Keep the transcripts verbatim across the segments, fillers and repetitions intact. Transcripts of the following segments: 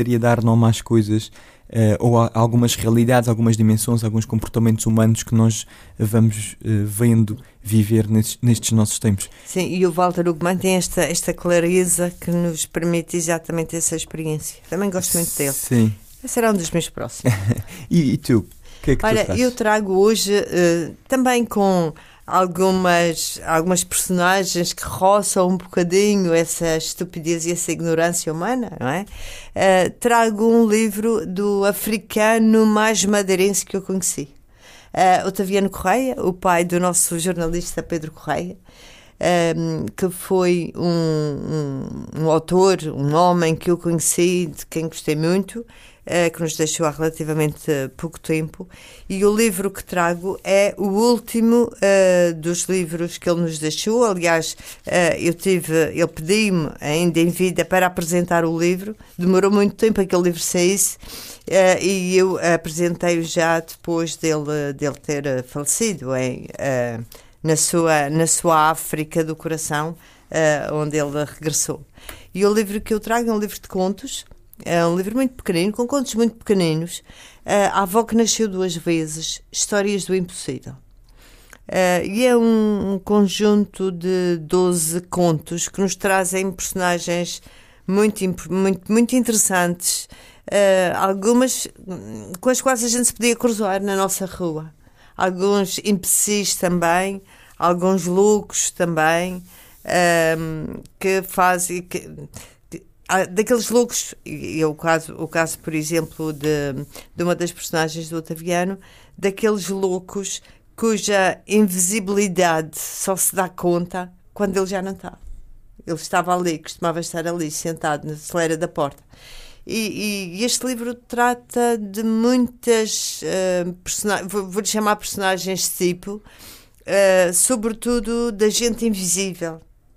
Queria dar nome às coisas, uh, ou a algumas realidades, algumas dimensões, alguns comportamentos humanos que nós vamos uh, vendo viver nestes, nestes nossos tempos. Sim, e o Walter Ugman tem esta, esta clareza que nos permite exatamente essa experiência. Também gosto muito dele. Sim. Esse será um dos meus próximos. e, e tu? O que é que Olha, tu trazes? eu trago hoje uh, também com algumas, algumas personagens que roçam um bocadinho essa estupidez e essa ignorância humana, não é? Uh, trago um livro do africano mais madeirense que eu conheci. Uh, Otaviano Correia, o pai do nosso jornalista Pedro Correia, um, que foi um, um, um autor, um homem que eu conheci, de quem gostei muito, Uh, que nos deixou há relativamente uh, pouco tempo, e o livro que trago é o último uh, dos livros que ele nos deixou. Aliás, uh, eu tive, ele pediu-me ainda em vida para apresentar o livro, demorou muito tempo a que o livro saísse, uh, e eu apresentei-o já depois dele, dele ter falecido em, uh, na, sua, na sua África do coração, uh, onde ele regressou. E o livro que eu trago é um livro de contos. É um livro muito pequenino, com contos muito pequeninos. Uh, a avó que nasceu duas vezes, Histórias do Impossível. Uh, e é um, um conjunto de doze contos que nos trazem personagens muito, muito, muito interessantes, uh, algumas com as quais a gente se podia cruzar na nossa rua. Alguns imbecis também, alguns loucos também, uh, que fazem... Que, daqueles loucos, e o caso, o caso por exemplo, de, de uma das personagens do Otaviano, daqueles loucos cuja invisibilidade só se dá conta quando ele já não está. Ele estava ali, costumava estar ali, sentado na celeira da porta. E, e este livro trata de muitas uh, personagens, vou-lhe chamar personagens de tipo, uh, sobretudo da gente invisível,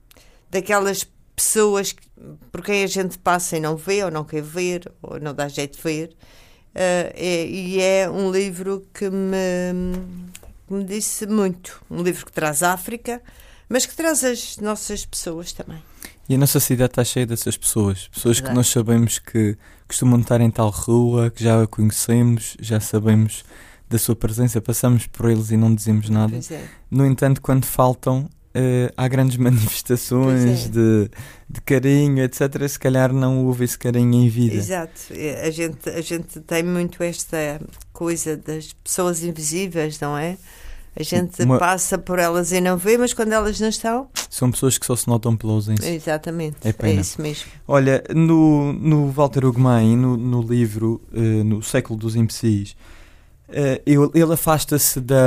daquelas pessoas por quem a gente passa e não vê, ou não quer ver, ou não dá jeito de ver. Uh, é, e é um livro que me, me disse muito. Um livro que traz a África, mas que traz as nossas pessoas também. E a nossa cidade está cheia dessas pessoas. Pessoas Exato. Que nós sabemos que costumam estar em tal rua, que já a conhecemos, já sabemos da sua presença, passamos por eles e não dizemos nada. É. No entanto, quando faltam, Uh, há grandes manifestações é. de, de carinho, etcétera. Se calhar não houve esse carinho em vida. Exato. A gente, a gente tem muito esta coisa das pessoas invisíveis, não é? A gente Uma... passa por elas e não vê, mas quando elas não estão... São pessoas que só se notam pela ausência. Exatamente. É, é isso mesmo. Olha, no, no Walter Ugman, no, no livro uh, No Século dos Imbecis, uh, ele, ele afasta-se da...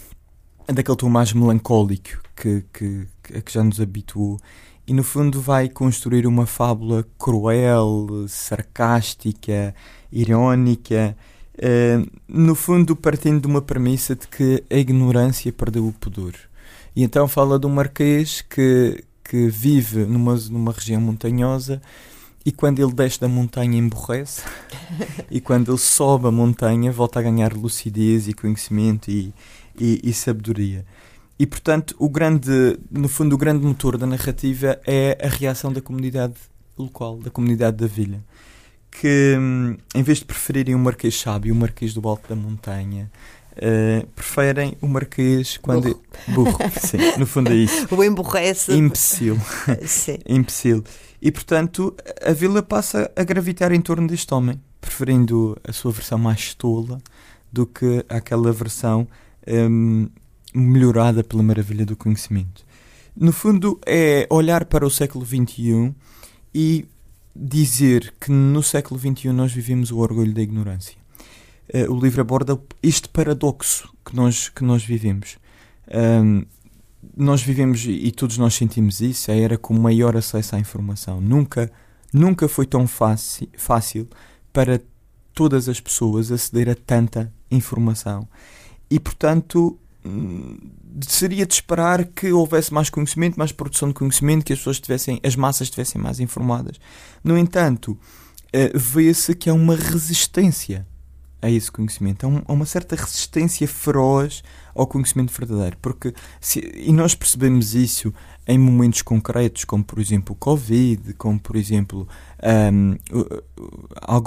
daquele tom mais melancólico que, que, que já nos habituou, e no fundo vai construir uma fábula cruel, sarcástica, irónica, uh, no fundo partindo de uma premissa de que a ignorância perdeu o pudor. E então fala de um marquês que, que vive numa, numa região montanhosa, e quando ele desce da montanha emborrece, e quando ele sobe a montanha volta a ganhar lucidez e conhecimento e E, e sabedoria. E, portanto, o grande, no fundo, o grande motor da narrativa é a reação da comunidade local, da comunidade da vila, que, em vez de preferirem o Marquês sábio, o Marquês do alto da montanha, uh, preferem o Marquês quando... Burro. Burro, sim, no fundo é isso. O emborrece. Imbecil. Sim. Imbecil. E, portanto, a vila passa a gravitar em torno deste homem, preferindo a sua versão mais tola do que aquela versão Um, melhorada pela maravilha do conhecimento. No fundo, é olhar para o século vinte e um e dizer que no século vinte e um nós vivemos o orgulho da ignorância. Uh, o livro aborda este paradoxo que nós, que nós vivemos. Um, nós vivemos, e todos nós sentimos isso, a era com maior acesso à informação. Nunca, nunca foi tão fácil, fácil para todas as pessoas aceder a tanta informação. E, portanto, seria de esperar que houvesse mais conhecimento, mais produção de conhecimento, que as pessoas tivessem, as massas estivessem mais informadas. No entanto, vê-se que há uma resistência a esse conhecimento. Há, um, há uma certa resistência feroz ao conhecimento verdadeiro, porque se, e nós percebemos isso em momentos concretos, como por exemplo o Covid, como por exemplo um,